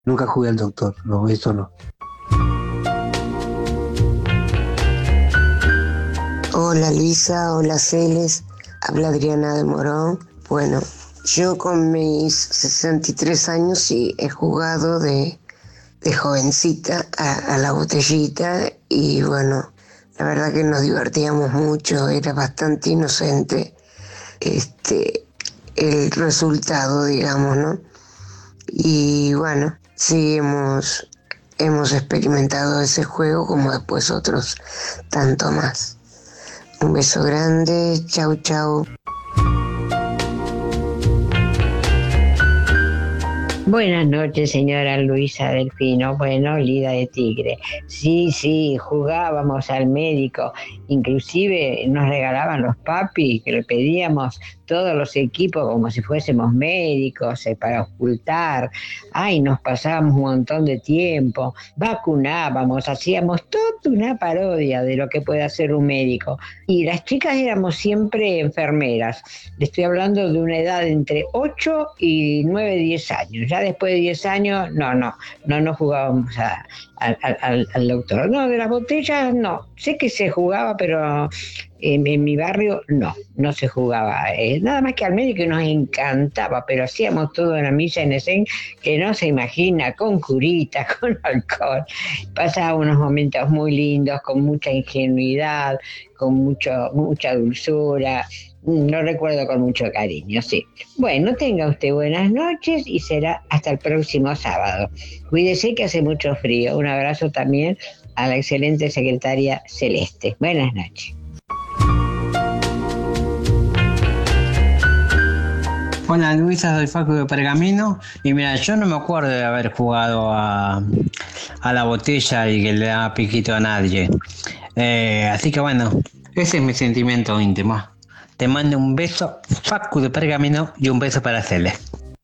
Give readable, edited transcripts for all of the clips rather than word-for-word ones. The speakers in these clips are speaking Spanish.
Nunca jugué al doctor, no, eso no. Hola Luisa, hola Celes, habla Adriana de Morón. Bueno, yo con mis 63 años sí he jugado de jovencita a la botellita y bueno, la verdad que nos divertíamos mucho, era bastante inocente este, el resultado, digamos, ¿no? Y bueno, sí hemos experimentado ese juego como después otros tanto más. Un beso grande, chau chau. Buenas noches, señora Luisa Delfino. Bueno, Lida de Tigre. Sí, sí, jugábamos al médico. Inclusive nos regalaban los papis que le pedíamos todos los equipos como si fuésemos médicos para ocultar. Ay, nos pasábamos un montón de tiempo. Vacunábamos, hacíamos toda una parodia de lo que puede hacer un médico. Y las chicas éramos siempre enfermeras. Le estoy hablando de una edad entre 8 y 9 10 años. Ya después de 10 años, no jugábamos al doctor. No, de las botellas no. Sé que se jugaba, pero en mi barrio no se jugaba. Nada más que al médico nos encantaba, pero hacíamos todo en la misa en escena que no se imagina, con curitas, con alcohol. Pasaba unos momentos muy lindos, con mucha ingenuidad, con mucha dulzura. Lo recuerdo con mucho cariño, sí. Bueno, tenga usted buenas noches y será hasta el próximo sábado. Cuídese que hace mucho frío. Un abrazo también a la excelente secretaria Celeste. Buenas noches. Hola Luisa, soy Facu de Pergamino y mira, yo no me acuerdo de haber jugado a la botella y que le daba piquito a nadie. Así que bueno, ese es mi sentimiento íntimo. Te mando un beso, Facu de Pergamino, y un beso para Cele.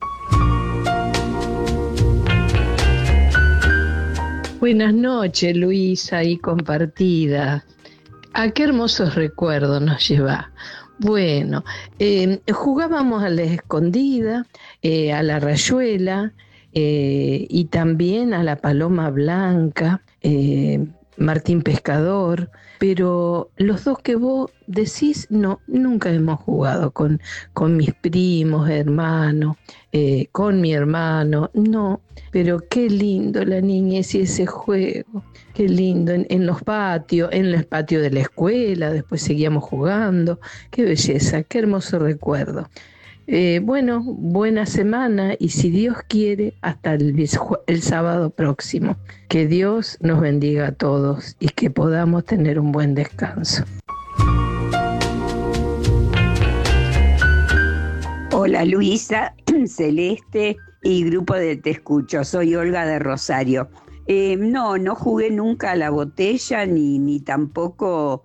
Buenas noches, Luisa, y compartida. ¿A qué hermosos recuerdos nos lleva? Bueno, jugábamos a la escondida, a la rayuela y también a la paloma blanca, Martín Pescador, pero los dos que vos decís, no, nunca hemos jugado con mis primos, hermanos, con mi hermano, no, pero qué lindo la niñez y ese juego. Qué lindo, en los patios, en el patio de la escuela, después seguíamos jugando. Qué belleza, qué hermoso recuerdo. Bueno, buena semana y si Dios quiere, hasta el sábado próximo. Que Dios nos bendiga a todos y que podamos tener un buen descanso. Hola Luisa, Celeste y grupo de Te Escucho. Soy Olga de Rosario. No jugué nunca a la botella ni tampoco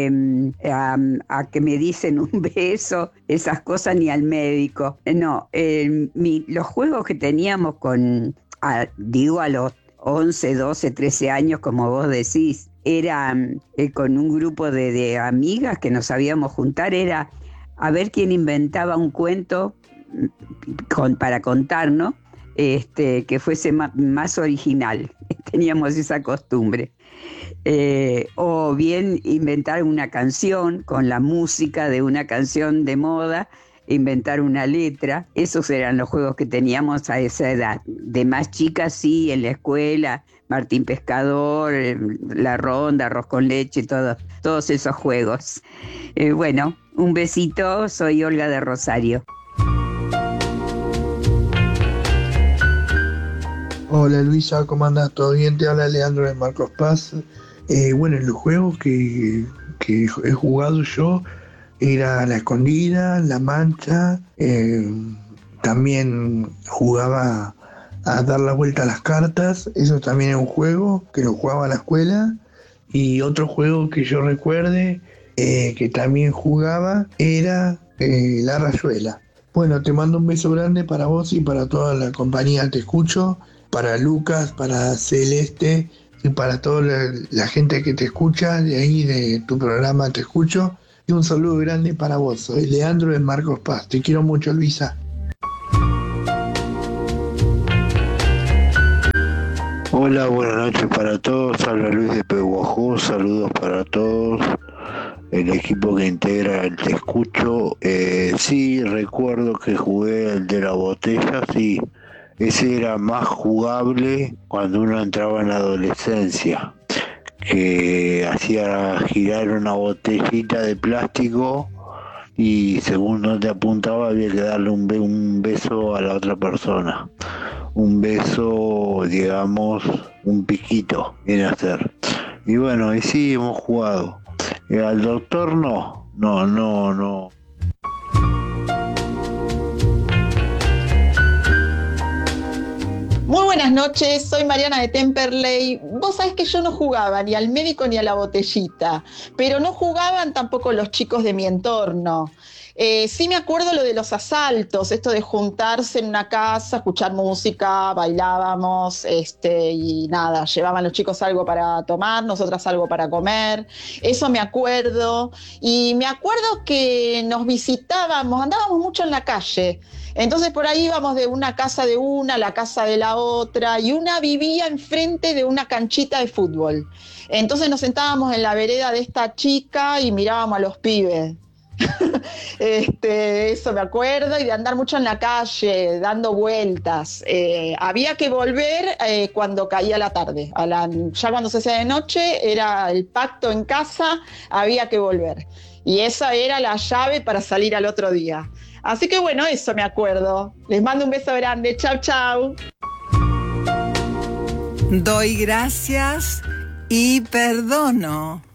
a que me dicen un beso, esas cosas, ni al médico. No, los juegos que teníamos a los 11, 12, 13 años, como vos decís, era con un grupo de amigas que nos sabíamos juntar, era a ver quién inventaba un cuento para contar, ¿no? Que fuese más original. Teníamos esa costumbre. O bien inventar una canción con la música de una canción de moda, inventar una letra. Esos eran los juegos que teníamos a esa edad. De más chicas, sí, en la escuela, Martín Pescador, la ronda, arroz con leche, todos esos juegos. Bueno, un besito, soy Olga de Rosario. Hola Luisa, ¿cómo andás? ¿Todo bien? Te habla Leandro de Marcos Paz. Bueno, los juegos que he jugado yo era la escondida, la mancha, también jugaba a dar la vuelta a las cartas, eso también es un juego que lo jugaba a la escuela. Y otro juego que yo recuerde que también jugaba era la rayuela. Bueno, te mando un beso grande para vos y para toda la compañía, te escucho, para Lucas, para Celeste y para toda la gente que te escucha de ahí, de tu programa Te Escucho. Y un saludo grande para vos. Soy Leandro de Marcos Paz. Te quiero mucho, Luisa. Hola, buenas noches para todos. Habla Luis de Pehuajó. Saludos para todos. El equipo que integra el Te Escucho. Sí, recuerdo que jugué el de la botella, sí. Ese era más jugable cuando uno entraba en la adolescencia, que hacía girar una botellita de plástico y según donde apuntaba había que darle un beso a la otra persona. Un beso, digamos, un piquito, viene a ser. Y bueno, y sí, hemos jugado. Al doctor no. Muy buenas noches, soy Mariana de Temperley. Vos sabés que yo no jugaba ni al médico ni a la botellita, pero no jugaban tampoco los chicos de mi entorno. Sí me acuerdo lo de los asaltos, esto de juntarse en una casa, escuchar música, bailábamos, y nada, llevaban los chicos algo para tomar, nosotras algo para comer, eso me acuerdo. Y me acuerdo que nos visitábamos, andábamos mucho en la calle. Entonces por ahí íbamos de una casa de una a la casa de la otra y una vivía enfrente de una canchita de fútbol. Entonces nos sentábamos en la vereda de esta chica y mirábamos a los pibes. Eso me acuerdo, y de andar mucho en la calle, dando vueltas. Había que volver cuando caía la tarde. Ya cuando se hacía de noche era el pacto en casa, había que volver. Y esa era la llave para salir al otro día. Así que bueno, eso me acuerdo. Les mando un beso grande. Chau, chau. Doy gracias y perdono.